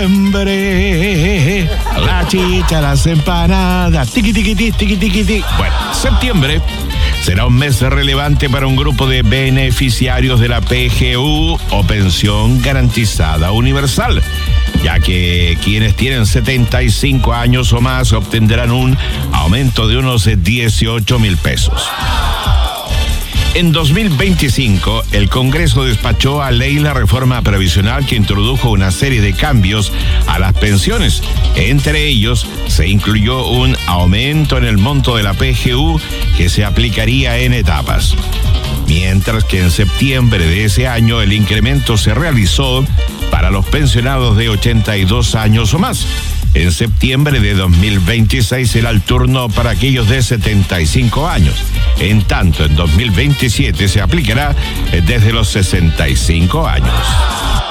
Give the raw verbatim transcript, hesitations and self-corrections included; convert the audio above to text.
Septiembre, la chicha, las empanadas, tiqui, tiqui, tiqui, tiqui, tiqui, tiqui. Bueno, septiembre será un mes relevante para un grupo de beneficiarios de la P G U o Pensión Garantizada Universal, ya que quienes tienen setenta y cinco años o más obtendrán un aumento de unos dieciocho mil pesos. En dos mil veinticinco, el Congreso despachó a ley la reforma previsional que introdujo una serie de cambios a las pensiones. Entre ellos, se incluyó un aumento en el monto de la P G U que se aplicaría en etapas. Mientras que en septiembre de ese año el incremento se realizó para los pensionados de ochenta y dos años o más. En septiembre de dos mil veintiséis será el turno para aquellos de setenta y cinco años. En tanto, en dos mil veintisiete se aplicará desde los sesenta y cinco años.